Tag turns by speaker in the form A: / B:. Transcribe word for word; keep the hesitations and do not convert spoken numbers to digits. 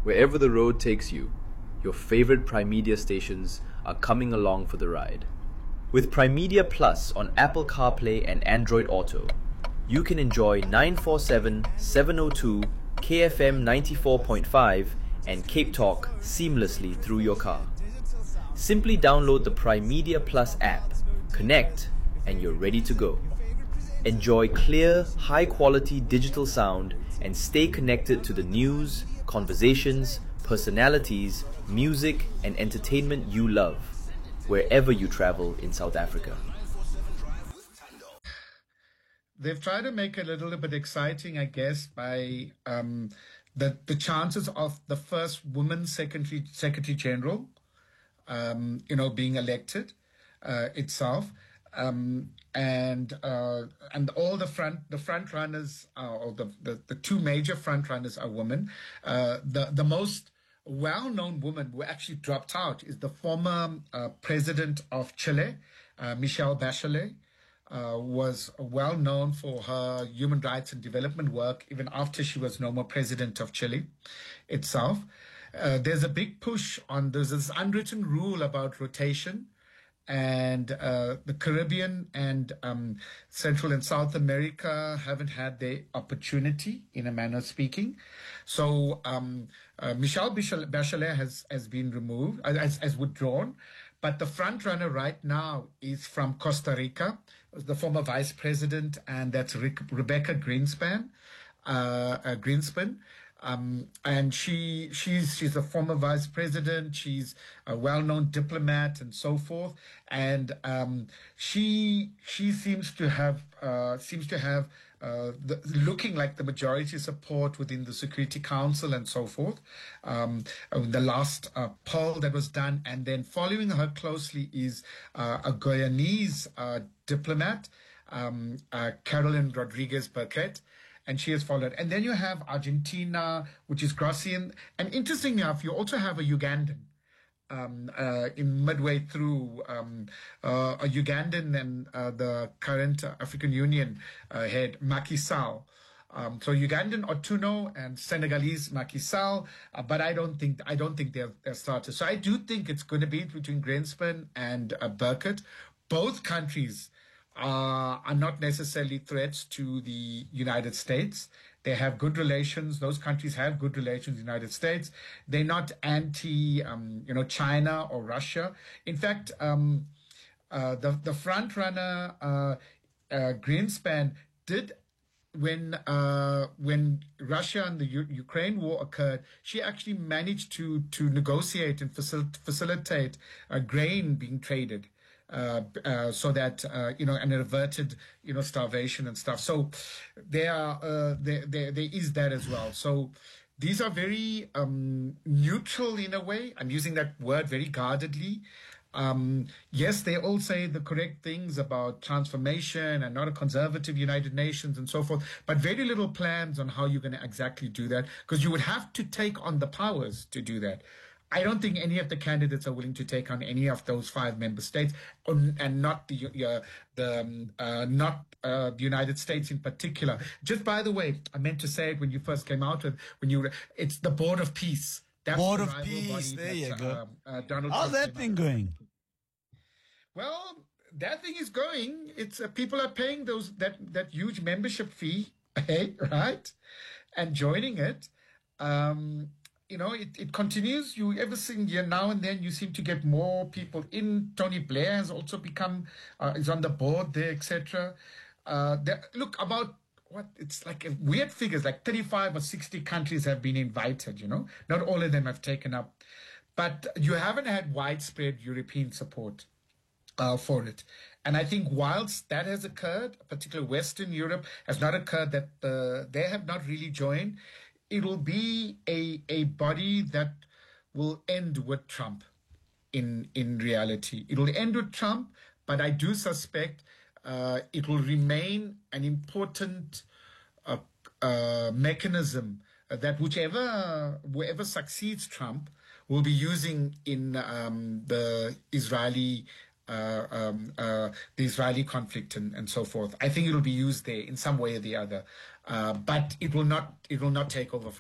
A: Wherever the road takes you, your favorite Primedia stations are coming along for the ride. With Primedia Plus on Apple CarPlay and Android Auto, you can enjoy nine forty-seven, seven oh two, K F M ninety-four point five and Cape Talk seamlessly through your car. Simply download the Primedia Plus app, connect, and you're ready to go. Enjoy clear, high-quality digital sound and stay connected to the news, conversations, personalities, music, and entertainment you love, wherever you travel in South Africa.
B: They've tried to make it a little bit exciting, I guess, by um, the the chances of the first woman secretary secretary general, um, you know, being elected uh, itself, um, and uh, and all the front the front runners, uh, or the, the the two major front runners are women. Uh, the the most well-known woman who actually dropped out is the former uh, president of Chile, uh, Michelle Bachelet. Uh, was well known for her human rights and development work even after she was no more president of Chile itself. Uh, there's a big push on, there's this unwritten rule about rotation, and uh, the Caribbean and um, Central and South America haven't had the opportunity, in a manner of speaking. So um, uh, Michelle Bachelet has, has been removed, uh, has, has withdrawn. But the front runner right now is from Costa Rica, the former vice president, and that's Rick, Rebecca Greenspan. Uh, uh, Greenspan. Um, and she she's she's a former vice president. She's a well-known diplomat and so forth. And um, she she seems to have uh, seems to have uh, the, looking like the majority support within the Security Council and so forth. Um, the last uh, poll that was done, and then following her closely is uh, a Guyanese uh, diplomat, um, uh, Carolyn Rodriguez Burkett. And she has followed. And then you have Argentina, which is Gracian. And interestingly enough, you also have a Ugandan um, uh, in midway through, um, uh, a Ugandan and uh, the current African Union uh, head, Macky Sall. Um, so Ugandan Otuno and Senegalese Macky Sall, uh, but I don't think I don't think they're, they're starters. So I do think it's going to be between Greenspan and uh, Burkett. Both countries Uh, are not necessarily threats to the United States. They have good relations. Those countries have good relations with the United States. They're not anti, um, you know, China or Russia. In fact, um, uh, the the front runner uh, uh, Greenspan did. When uh, when Russia and the U Ukraine war occurred, she actually managed to to negotiate and facil facilitate uh, grain being traded. Uh, uh, so that, uh, you know, and it averted, you know, starvation and stuff. So there, are, uh, there, there, there is that as well. So these are very um, neutral in a way. I'm using that word very guardedly. Um, yes, they all say the correct things about transformation and not a conservative United Nations and so forth, but very little plans on how you're going to exactly do that, because you would have to take on the powers to do that. I don't think any of the candidates are willing to take on any of those five member states, and not the uh, the um, uh, not uh, the United States in particular. Just by the way, I meant to say it when you first came out with when you were, it's the Board of Peace.
C: That's Board of Peace. There you go. Uh, uh, Donald How's Trump that thing going?
B: Well, that thing is going. It's uh, people are paying those that that huge membership fee, right, and joining it. Um, You know, it, it continues. You every single year now and then you seem to get more people in. Tony Blair has also become, uh, is on the board there, et cetera. Uh, look, about what, it's like a weird figures, like thirty-five or sixty countries have been invited, you know. Not all of them have taken up. But you haven't had widespread European support uh, for it. And I think whilst that has occurred, particularly Western Europe has not occurred, that uh, they have not really joined. It will be a, a body that will end with Trump in, in reality. It will end with Trump, but I do suspect uh, it will remain an important uh, uh, mechanism that whichever, whoever succeeds Trump will be using in um, the Israeli Uh, um, uh, the Israeli conflict and, and so forth. I think it will be used there in some way or the other, uh, but it will not. It will not take over.